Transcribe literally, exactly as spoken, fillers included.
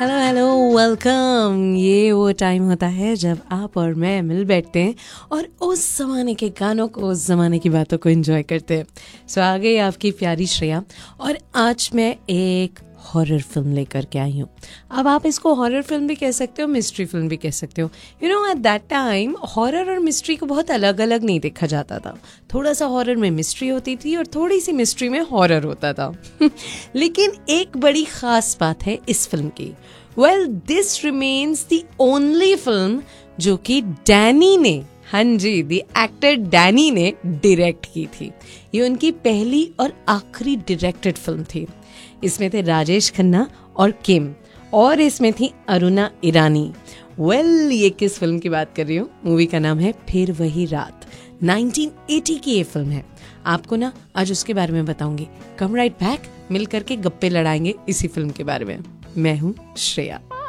Hello hello welcome. ये वो time होता है जब आप और मैं मिल बैठते हैं और उस ज़माने के गानों को, उस ज़माने की बातों को एंजॉय करते हैं। सो आ गई आपकी प्यारी श्रेया और आज मैं एक हॉरर फिल्म लेकर के आई हूँ। अब आप इसको हॉरर फिल्म भी कह सकते हो, मिस्ट्री फिल्म भी कह सकते हो। You know at that time horror और मिस्ट्री को बहुत अलग अलग नहीं देखा जाता था। थोड़ा सा हॉरर में मिस्ट्री होती थी और थोड़ी सी मिस्ट्री में हॉरर होता था। लेकिन एक बड़ी खास बात है इस फिल्म की। Well this remains the only film जो कि डैनी ने, हाँ जी, द एक्टर डैनी ने डायरेक्ट की थी। ये उनकी पहली और आखिरी डायरेक्टेड फिल्म थी। इसमें थे राजेश खन्ना और किम और इसमें थी अरुणा ईरानी। वेल well, ये किस फिल्म की बात कर रही हूँ? मूवी का नाम है फिर वही रात। नाइनटीन एटी की ये फिल्म है। आपको ना आज उसके बारे में बताऊंगी। कम राइट बैक, मिल करके गप्पे लड़ाएंगे इसी फिल्म के बारे में। मैं हूँ श्रेया।